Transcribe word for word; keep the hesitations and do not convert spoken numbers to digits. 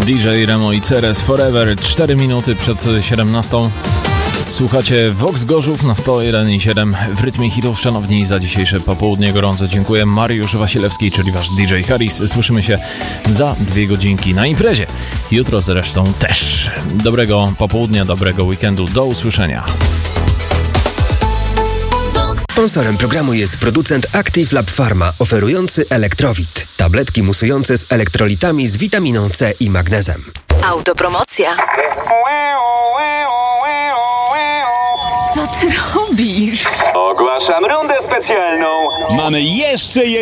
D J Remo i Ceres Forever. cztery minuty przed siedemnastą. Słuchacie Vox Gorzów na sto jeden i siedem w rytmie hitów. Szanowni, za dzisiejsze popołudnie gorąco dziękuję. Mariusz Wasilewski, czyli wasz D J Harris. Słyszymy się za dwie godzinki na imprezie. Jutro zresztą też. Dobrego popołudnia, dobrego weekendu. Do usłyszenia. Sponsorem programu jest producent Active Lab Pharma, oferujący Elektrowit. Tabletki musujące z elektrolitami z witaminą C i magnezem. Autopromocja. Co ty robisz? Ogłaszam rundę specjalną. Mamy jeszcze jedno